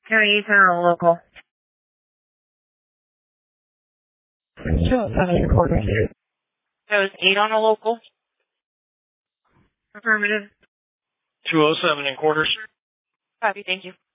County 8 on a local. 207 and quarter. That was 8 on a local. Affirmative. 207 and quarters. Copy, thank you.